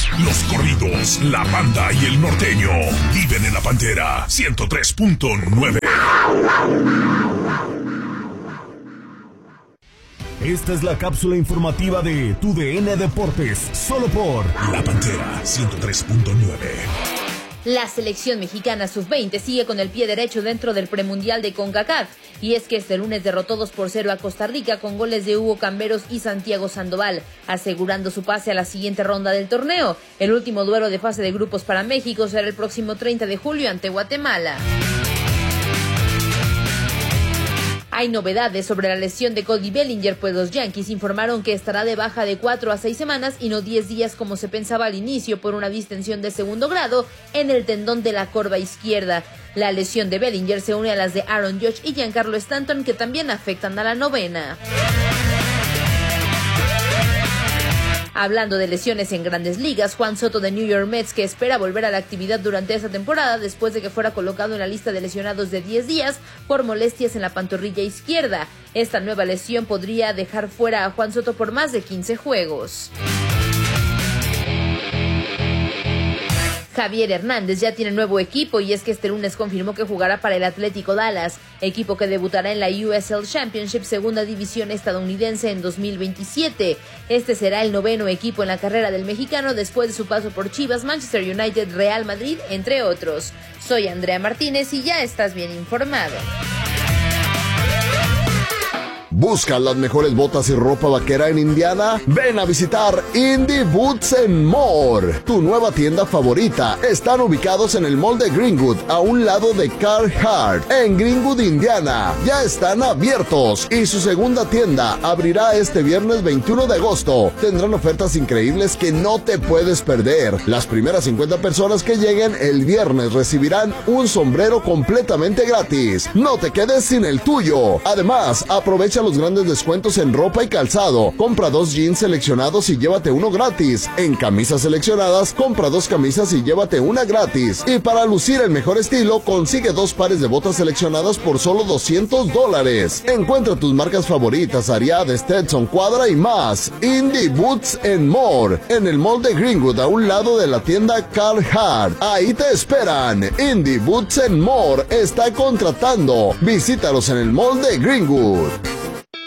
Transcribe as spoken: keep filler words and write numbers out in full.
Los corridos, la banda y el norteño viven en la Pantera ciento tres punto nueve. Esta es la cápsula informativa de Tu D N Deportes, solo por La Pantera ciento tres punto nueve. La selección mexicana sub veinte sigue con el pie derecho dentro del premundial de CONCACAF, y es que este lunes derrotó dos por cero a Costa Rica con goles de Hugo Camberos y Santiago Sandoval, asegurando su pase a la siguiente ronda del torneo. El último duelo de fase de grupos para México será el próximo treinta de julio ante Guatemala. Hay novedades sobre la lesión de Cody Bellinger, pues los Yankees informaron que estará de baja de cuatro a seis semanas y no diez días como se pensaba al inicio por una distensión de segundo grado en el tendón de la corva izquierda. La lesión de Bellinger se une a las de Aaron Judge y Giancarlo Stanton, que también afectan a la novena. Hablando de lesiones en Grandes Ligas, Juan Soto de New York Mets, que espera volver a la actividad durante esta temporada después de que fuera colocado en la lista de lesionados de diez días por molestias en la pantorrilla izquierda. Esta nueva lesión podría dejar fuera a Juan Soto por más de quince juegos. Javier Hernández ya tiene nuevo equipo, y es que este lunes confirmó que jugará para el Atlético Dallas, equipo que debutará en la U S L Championship, segunda división estadounidense, en dos mil veintisiete. Este será el noveno equipo en la carrera del mexicano después de su paso por Chivas, Manchester United, Real Madrid, entre otros. Soy Andrea Martínez y ya estás bien informado. ¿Buscas las mejores botas y ropa vaquera en Indiana? Ven a visitar Indie Boots and More, tu nueva tienda favorita. Están ubicados en el mall de Greenwood, a un lado de Carhartt, en Greenwood, Indiana. Ya están abiertos y su segunda tienda abrirá este viernes veintiuno de agosto. Tendrán ofertas increíbles que no te puedes perder. Las primeras cincuenta personas que lleguen el viernes recibirán un sombrero completamente gratis. No te quedes sin el tuyo. Además, aprovecha los grandes descuentos en ropa y calzado. Compra dos jeans seleccionados y llévate uno gratis. En camisas seleccionadas, compra dos camisas y llévate una gratis. Y para lucir el mejor estilo, consigue dos pares de botas seleccionadas por solo doscientos dólares. Encuentra tus marcas favoritas, Ariat, Stetson, Cuadra y más. Indie Boots and More, en el mall de Greenwood, a un lado de la tienda Carhartt. Ahí te esperan. Indie Boots and More está contratando. Visítalos en el mall de Greenwood.